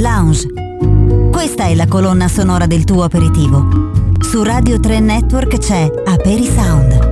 lounge. Questa è la colonna sonora del tuo aperitivo. Su Radio 3 Network c'è Aperi Sound.